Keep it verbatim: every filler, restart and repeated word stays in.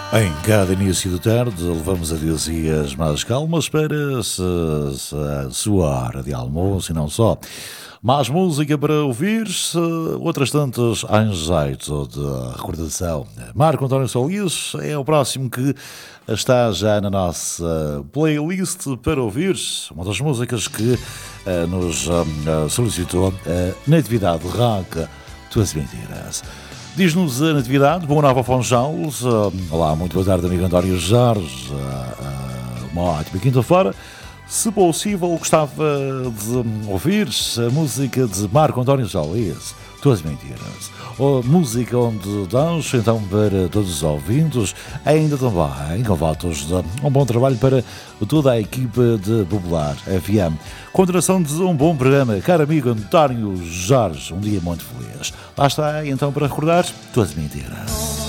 Em cada início de tarde, levamos a dias mais calmas para se, se, a sua hora de almoço e não só. Mais música para ouvir, outras tantas em jeito de recordação. Marco António Solis é o próximo que está já na nossa playlist para ouvir. Uma das músicas que uh, nos uh, solicitou a Natividade Rock, Tuas Mentiras. Diz-nos a Natividade, Boa Nova Funchal. Olá, muito boa tarde, amigo António Jorge. Uma ótima quinta-feira. Se possível, gostava de ouvir a música de Marco António Solis, Tuas Mentiras. A música onde damos, então, para todos os ouvintes, ainda também com votos de um bom trabalho para toda a equipa de Popular F M. Continuação de um bom programa, caro amigo António Jorge, um dia muito feliz. Lá está, então, para recordar, Tuas Mentiras.